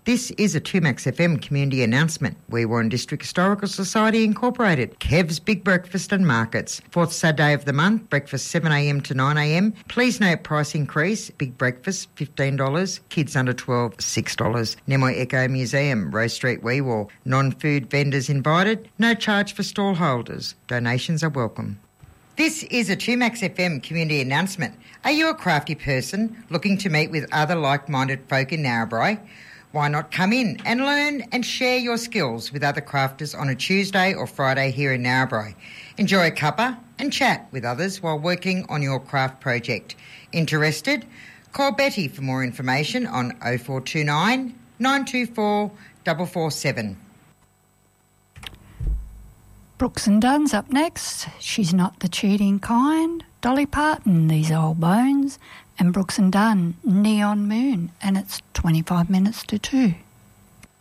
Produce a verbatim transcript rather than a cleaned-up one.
This is a two Max F M community announcement. We Warren District Historical Society Incorporated. Kev's Big Breakfast and Markets. Fourth Saturday of the month, breakfast seven a m to nine a m. Please note price increase. Big breakfast fifteen dollars. Kids under twelve, six dollars. Nimoy Eco Museum, Rose Street, Wee Waa. Non-food vendors invited. No charge for stall holders. Donations are welcome. This is a two Max F M community announcement. Are you a crafty person looking to meet with other like-minded folk in Narrabri? Why not come in and learn and share your skills with other crafters on a Tuesday or Friday here in Narrabri? Enjoy a cuppa and chat with others while working on your craft project. Interested? Call Betty for more information on oh four two nine, nine two four, four four seven. Brooks and Dunn's up next. She's Not the Cheating Kind. Dolly Parton, These Old Bones. And Brooks and Dunn, Neon Moon. And it's twenty-five minutes to two.